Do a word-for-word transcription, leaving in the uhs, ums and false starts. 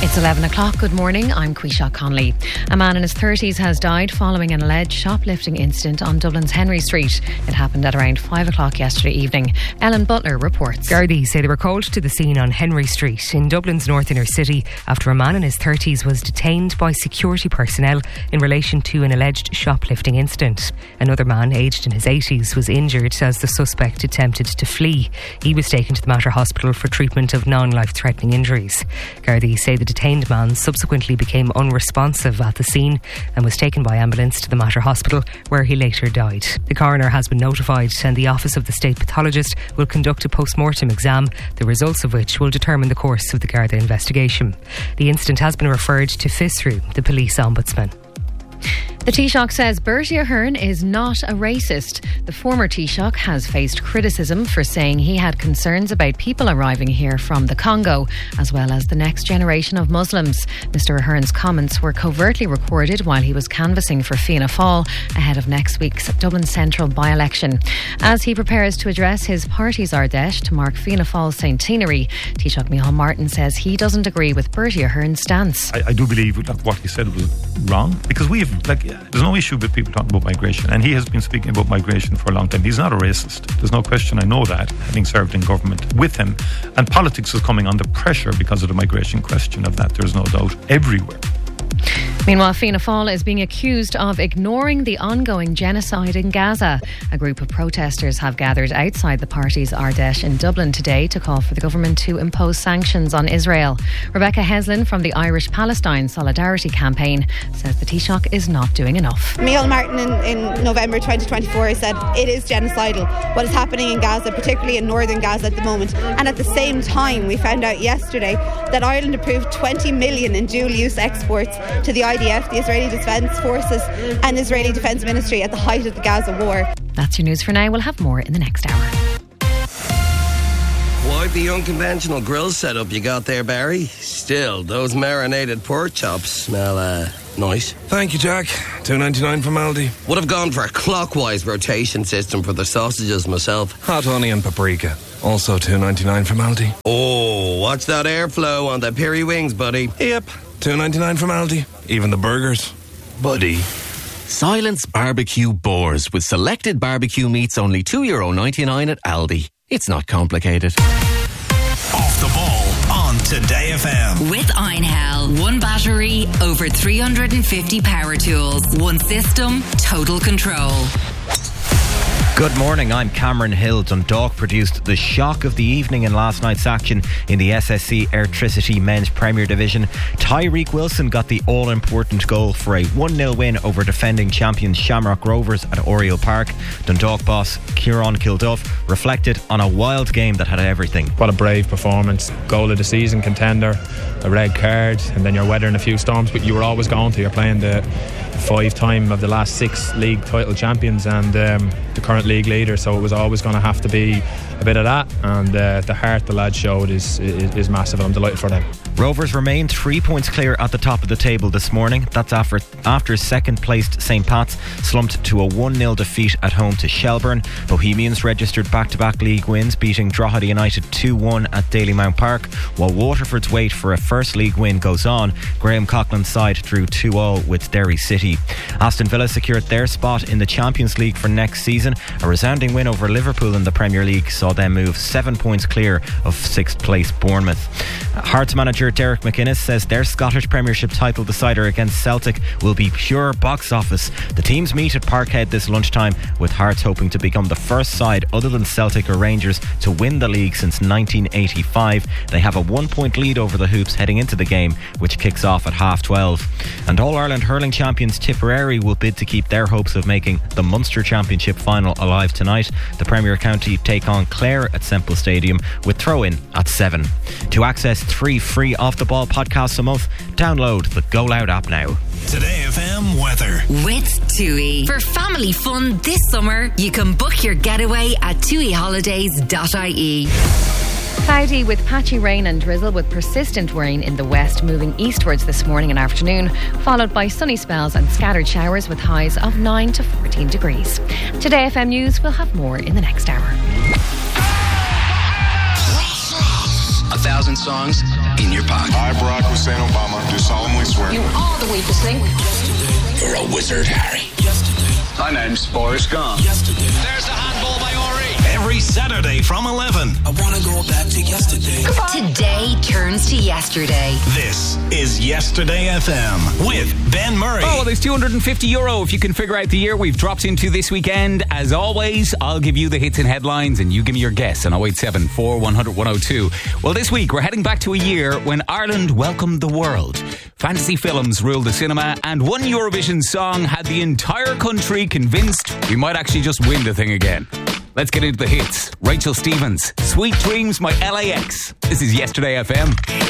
It's eleven o'clock. Good morning. I'm Quisha Connolly. A man in his thirties has died following an alleged shoplifting incident on Dublin's Henry Street. It happened at around five o'clock yesterday evening. Ellen Butler reports. Gardaí say they were called to the scene on Henry Street in Dublin's north inner city after a man in his thirties was detained by security personnel in relation to an alleged shoplifting incident. Another man, aged in his eighties, was injured as the suspect attempted to flee. He was taken to the Mater Hospital for treatment of non-life-threatening injuries. Gardaí say the detained man subsequently became unresponsive at the scene and was taken by ambulance to the Mater Hospital, where he later died. The coroner has been notified and the Office of the State Pathologist will conduct a post-mortem exam, the results of which will determine the course of the Garda investigation. The incident has been referred to FISRU, the police ombudsman. The Taoiseach says Bertie Ahern is not a racist. The former Taoiseach has faced criticism for saying he had concerns about people arriving here from the Congo, as well as the next generation of Muslims. Mr Ahern's comments were covertly recorded while he was canvassing for Fianna Fáil ahead of next week's Dublin Central by-election. As he prepares to address his party's Ardèche to mark Fianna Fáil's centenary, Taoiseach Micheál Martin says he doesn't agree with Bertie Ahern's stance. I, I do believe that what he said was wrong, because we have, like, there's no issue with people talking about migration, and he has been speaking about migration for a long time. He's not a racist. There's no question. I know that, having served in government with him. And politics is coming under pressure because of the migration question. Of that, there's no doubt, everywhere. Meanwhile, Fianna Fáil is being accused of ignoring the ongoing genocide in Gaza. A group of protesters have gathered outside the party's Ardèche in Dublin today to call for the government to impose sanctions on Israel. Rebecca Heslin from the Irish Palestine Solidarity Campaign says the Taoiseach is not doing enough. Micheál Martin in, in November twenty twenty-four said it is genocidal what is happening in Gaza, particularly in northern Gaza at the moment. And at the same time, we found out yesterday that Ireland approved twenty million in dual-use exports to the I D F, the Israeli Defence Forces, and Israeli Defence Ministry at the height of the Gaza war. That's your news for now. We'll have more in the next hour. Quite the unconventional grill setup you got there, Barry. Still, those marinated pork chops smell uh, nice. Thank you, Jack. two ninety-nine from Aldi. Would have gone for a clockwise rotation system for the sausages myself. Hot honey and paprika. Also two ninety-nine from Aldi. Oh, watch that airflow on the peri wings, buddy. Yep. two ninety-nine from Aldi. Even the burgers. Buddy. Silence Barbecue Boars with selected barbecue meats only two euro ninety-nine at Aldi. It's not complicated. Off the ball on Today F M. With Einhell. One battery, over three hundred fifty power tools. One system, total control. Good morning, I'm Cameron Hill. Dundalk produced the shock of the evening in last night's action in the S S C Airtricity Men's Premier Division. Tyreek Wilson got the all-important goal for a one nil win over defending champions Shamrock Rovers at Oriel Park. Dundalk boss Kieran Kilduff reflected on a wild game that had everything. What a brave performance. Goal of the season contender, a red card, and then you're weathering a few storms, but you were always going to. You're playing the five time of the last six league title champions and um, the current league leader, so it was always going to have to be a bit of that, and uh, the heart the lads showed is, is, is massive, and I'm delighted for them. Rovers remain three points clear at the top of the table this morning. That's after after second placed Saint Pat's slumped to a one nil defeat at home to Shelbourne. Bohemians registered back-to-back league wins, beating Drogheda United two one at Dalymount Park, while Waterford's wait for a first league win goes on. Graham Coughlin's side drew two all with Derry City. Aston Villa secured their spot in the Champions League for next season. A resounding win over Liverpool in the Premier League saw them move seven points clear of sixth place Bournemouth. Hearts manager Derek McInnes says their Scottish Premiership title decider against Celtic will be pure box office. The teams meet at Parkhead this lunchtime, with Hearts hoping to become the first side other than Celtic or Rangers to win the league since nineteen eighty-five. They have a one point lead over the Hoops heading into the game, which kicks off at half twelve. And All-Ireland hurling champions Tipperary will bid to keep their hopes of making the Munster Championship final alive tonight. The Premier County take on Clare at Semple Stadium with throw-in at seven. To access three free Off the Ball podcasts a month, download the Go Loud app now. Today F M weather. With TUI. For family fun this summer, you can book your getaway at tui holidays dot I E. Cloudy with patchy rain and drizzle, with persistent rain in the west moving eastwards this morning and afternoon, followed by sunny spells and scattered showers with highs of nine to fourteen degrees. Today F M News will have more in the next hour. thousand songs in your pocket. I, Barack Hussein Obama, do solemnly swear. You are the weakest link. You're a wizard, Harry. My name's Boris Gone. There's the handball by Ori. Every Saturday from eleven. I want to go back to yesterday. Today turns to yesterday. This is Yesterday F M with Ben Murray. Oh, well, there's two hundred fifty euro if you can figure out the year we've dropped into this weekend. As always, I'll give you the hits and headlines and you give me your guess on oh eight seven, four one hundred, one oh two. Well, this week we're heading back to a year when Ireland welcomed the world. Fantasy films ruled the cinema and one Eurovision song had the entire country convinced we might actually just win the thing again. Let's get into the hits. Rachel Stevens, Sweet Dreams, My L A X. This is Yesterday F M.